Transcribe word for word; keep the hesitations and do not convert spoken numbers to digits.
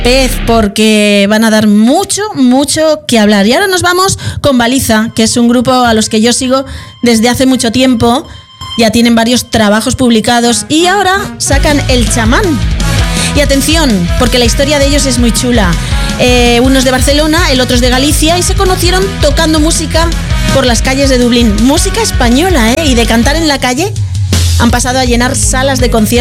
pez porque van a dar mucho, mucho que hablar. Y ahora nos vamos con Baliza, que es un grupo a los que yo sigo desde hace mucho tiempo. Ya tienen varios trabajos publicados y ahora sacan El Chamán. Y atención, porque la historia de ellos es muy chula. Eh, uno es de Barcelona, el otro es de Galicia y se conocieron tocando música por las calles de Dublín. Música española, ¿eh? Y de cantar en la calle han pasado a llenar salas de conciertos